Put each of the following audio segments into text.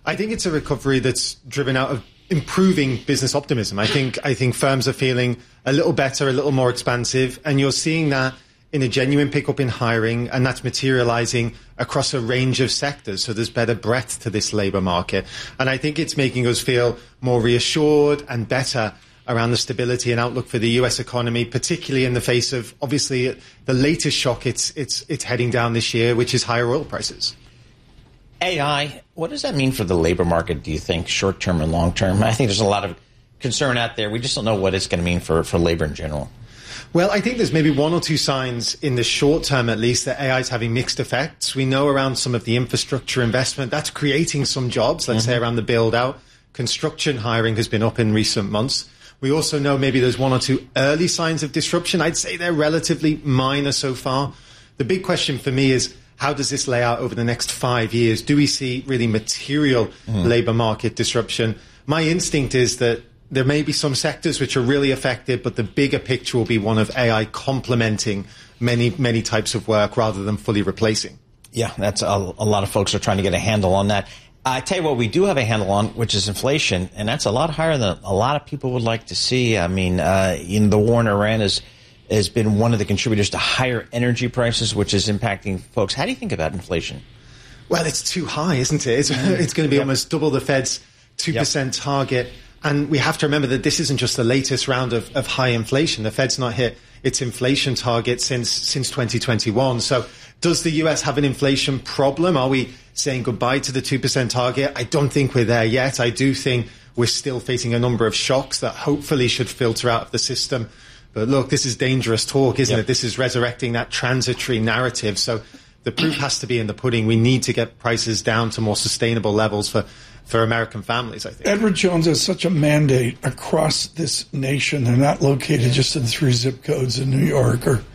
I think it's a recovery that's driven out of improving business optimism. I think firms are feeling a little better, a little more expansive, and you're seeing that in a genuine pickup in hiring, and that's materializing across a range of sectors. So there's better breadth to this labor market. And I think it's making us feel more reassured and better around the stability and outlook for the US economy, particularly in the face of, obviously, the latest shock it's heading down this year, which is higher oil prices. AI, what does that mean for the labor market, do you think, short-term and long-term? I think there's a lot of concern out there. We just don't know what it's going to mean for labor in general. Well, I think there's maybe one or two signs in the short term, at least, that AI is having mixed effects. We know around some of the infrastructure investment, that's creating some jobs, let's say around the build-out. Construction hiring has been up in recent months. We also know maybe there's one or two early signs of disruption. I'd say they're relatively minor so far. The big question for me is, how does this lay out over the next 5 years? Do we see really material labor market disruption? My instinct is that there may be some sectors which are really affected, but the bigger picture will be one of AI complementing many, many types of work rather than fully replacing. Yeah, that's a lot of folks are trying to get a handle on that. I tell you what we do have a handle on, which is inflation, and that's a lot higher than a lot of people would like to see. I mean, the war in Iran has been one of the contributors to higher energy prices, which is impacting folks. How do you think about inflation? Well, it's too high, isn't it? It's going to be almost double the Fed's 2% target. And we have to remember that this isn't just the latest round of high inflation. The Fed's not hit its inflation target since 2021. So does the US have an inflation problem? Are we saying goodbye to the 2% target? I don't think we're there yet. I do think we're still facing a number of shocks that hopefully should filter out of the system. But look, this is dangerous talk, isn't it? This is resurrecting that transitory narrative. So the proof has to be in the pudding. We need to get prices down to more sustainable levels for American families, I think. Edward Jones has such a mandate across this nation. They're not located just in 3 zip codes in New York or,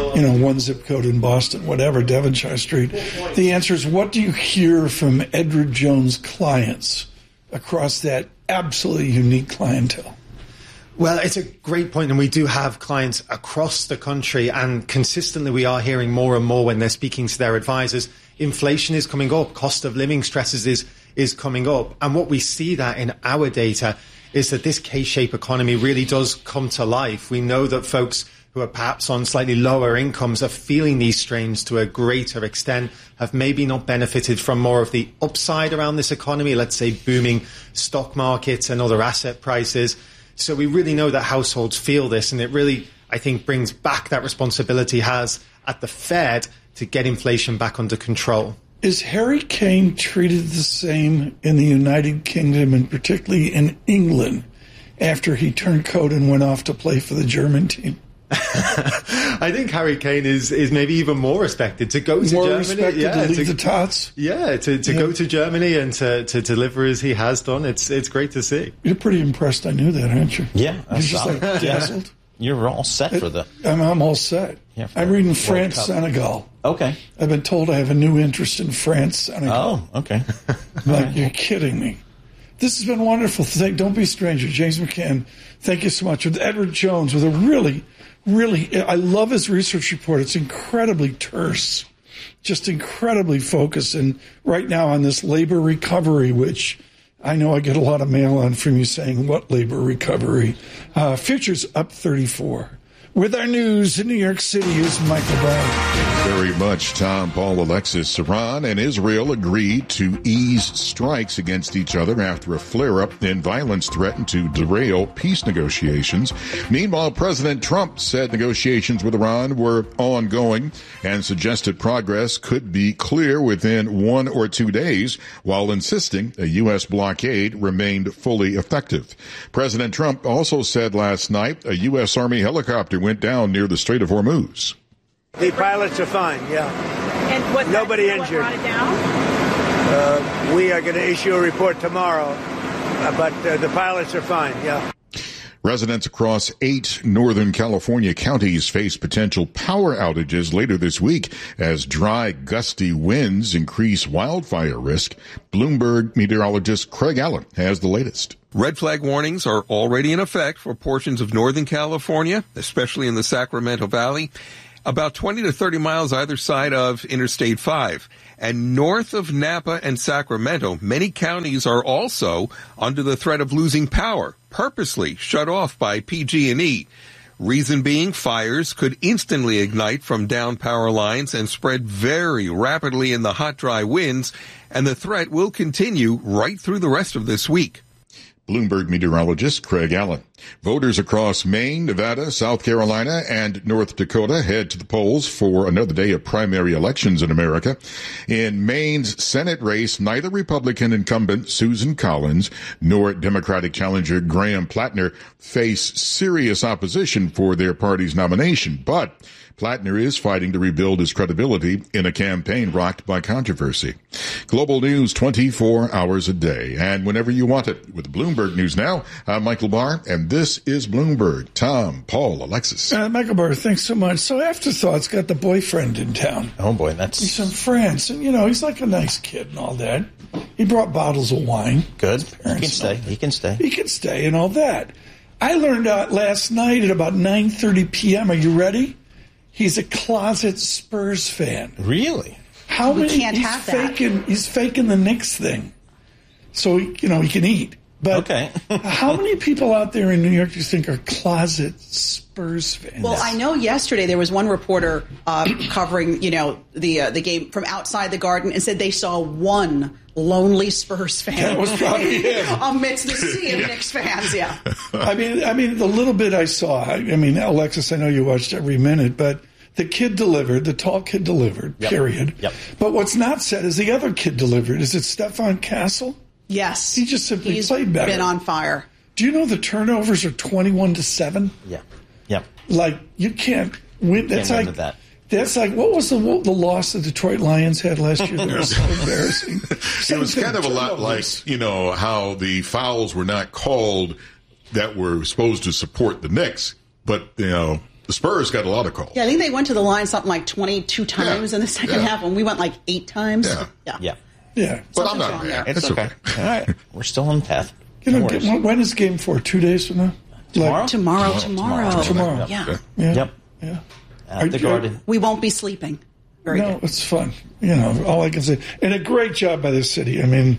1 zip code in Boston, whatever, Devonshire Street. The answer is, what do you hear from Edward Jones' clients across that absolutely unique clientele? Well, it's a great point, and we do have clients across the country, and consistently we are hearing more and more when they're speaking to their advisors. Inflation is coming up, cost of living stresses is coming up, and what we see that in our data is that this K-shaped economy really does come to life. We know that folks who are perhaps on slightly lower incomes are feeling these strains to a greater extent, have maybe not benefited from more of the upside around this economy, let's say booming stock markets and other asset prices. So we really know that households feel this, and it really, I think, brings back that responsibility has at the Fed to get inflation back under control. Is Harry Kane treated the same in the United Kingdom, and particularly in England, after he turned coat and went off to play for the German team? I think Harry Kane is maybe even more respected to go to more Germany. Respected to lead the tots. Yeah, to go to Germany and to deliver as he has done. It's great to see. You're pretty impressed. I knew that, aren't you? Yeah, you're just like dazzled. You're all set for the. I'm all set. Yeah, I'm reading France, Senegal. Okay. I've been told I have a new interest in France, Senegal. Oh, okay. Like, you're kidding me. This has been wonderful. Don't be a stranger. James McCann, thank you so much. With Edward Jones, with a really, I love his research report. It's incredibly terse, just incredibly focused. And right now on this labor recovery, which I know I get a lot of mail on from you saying, what labor recovery? Futures up 34. With our news in New York City, here's Michael Brown. Very much, Tom, Paul, Alexis. Iran and Israel agreed to ease strikes against each other after a flare-up in violence threatened to derail peace negotiations. Meanwhile, President Trump said negotiations with Iran were ongoing and suggested progress could be clear within 1 or 2 days, while insisting a U.S. blockade remained fully effective. President Trump also said last night a U.S. Army helicopter went down near the Strait of Hormuz. The pilots are fine, yeah. And was nobody injured. Brought it down? We are going to issue a report tomorrow, but the pilots are fine, yeah. Residents across 8 Northern California counties face potential power outages later this week as dry, gusty winds increase wildfire risk. Bloomberg meteorologist Craig Allen has the latest. Red flag warnings are already in effect for portions of Northern California, especially in the Sacramento Valley. about 20 to 30 miles either side of Interstate 5. And north of Napa and Sacramento, many counties are also under the threat of losing power, purposely shut off by PG&E. Reason being, fires could instantly ignite from down power lines and spread very rapidly in the hot, dry winds, and the threat will continue right through the rest of this week. Bloomberg meteorologist Craig Allen. Voters across Maine, Nevada, South Carolina, and North Dakota head to the polls for another day of primary elections in America. In Maine's Senate race, neither Republican incumbent Susan Collins nor Democratic challenger Graham Plattner face serious opposition for their party's nomination, but Plattner is fighting to rebuild his credibility in a campaign rocked by controversy. Global news 24 hours a day and whenever you want it. With Bloomberg News Now, I'm Michael Barr, and this is Bloomberg. Tom, Paul, Alexis. Michael Barr, thanks so much. So Afterthoughts got the boyfriend in town. Oh, boy, that's... He's from France, and, he's like a nice kid and all that. He brought bottles of wine. Good. He can stay. He can stay and all that. I learned out last night at about 9:30 p.m. Are you ready? He's a closet Spurs fan. Really? How many? Can't have that. He's faking the Knicks thing, so he can eat. But okay. How many people out there in New York do you think are closet Spurs fans? Well, I know yesterday there was one reporter covering, the game from outside the Garden and said they saw one lonely Spurs fan. That was probably him. Amidst the sea of Knicks fans, yeah. I mean, the little bit I saw, Alexis, I know you watched every minute, but the kid delivered, the tall kid delivered, period. Yep. But what's not said is the other kid delivered. Is it Stefan Castle? Yes. He just simply He's played better. Been on fire. Do you know the turnovers are 21-7? Yeah. Yep. Like, you can't win. That's can't like win with that. That's like, what was the loss the Detroit Lions had last year? That was so embarrassing. It was kind of a lot like, how the fouls were not called that were supposed to support the Knicks, but, the Spurs got a lot of calls. Yeah, I think they went to the line something like 22 times in the second half, and we went like 8 times. Yeah. But I'm not mad. It's okay. All right. We're still on the path. When is game 4? 2 days from now? Tomorrow? Tomorrow. Yeah. Yep. Yeah. At the Garden. We won't be sleeping. Very good. It's fun. All I can say. And a great job by the city. I mean,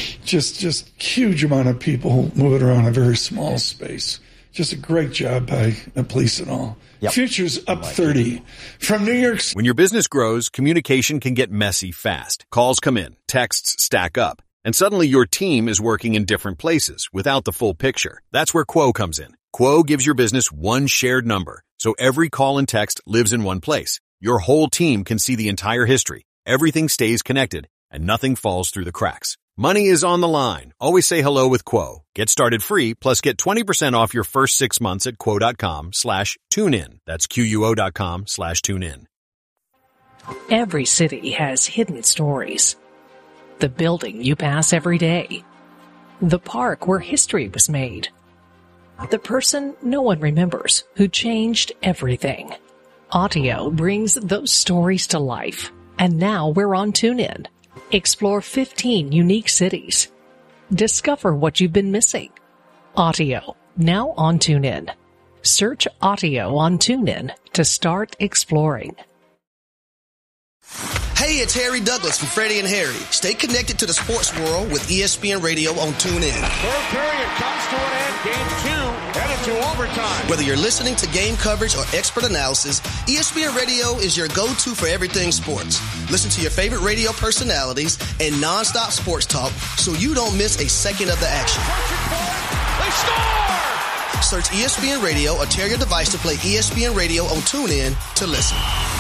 just huge amount of people moving around a very small space. Just a great job by the police and all. Yep. Future's up 30. From New York City. When your business grows, communication can get messy fast. Calls come in, texts stack up, and suddenly your team is working in different places without the full picture. That's where Quo comes in. Quo gives your business one shared number, so every call and text lives in one place. Your whole team can see the entire history. Everything stays connected, and nothing falls through the cracks. Money is on the line. Always say hello with Quo. Get started free, plus get 20% off your first 6 months at quo.com/tunein. That's QUO.com/tunein. Every city has hidden stories. The building you pass every day. The park where history was made. The person no one remembers who changed everything. Audio brings those stories to life. And now we're on TuneIn. Explore 15 unique cities. Discover what you've been missing. Audio, now on TuneIn. Search Audio on TuneIn to start exploring. Hey, it's Harry Douglas from Freddie and Harry. Stay connected to the sports world with ESPN Radio on TuneIn. Third period comes to an end. Game 2 headed to overtime. Whether you're listening to game coverage or expert analysis, ESPN Radio is your go-to for everything sports. Listen to your favorite radio personalities and nonstop sports talk so you don't miss a second of the action. They score! Search ESPN Radio or tear your device to play ESPN Radio on TuneIn to listen.